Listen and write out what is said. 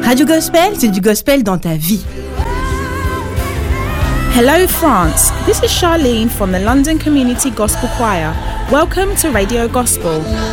Radio Gospel, c'est du gospel dans ta vie. Hello France, this is Charlene from the London Community Gospel Choir. Welcome to Radio Gospel.